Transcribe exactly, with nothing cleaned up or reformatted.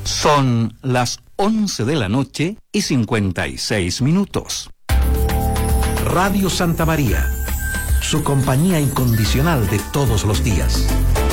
Son las once de la noche y cincuenta y seis minutos. Radio Santa María, su compañía incondicional de todos los días.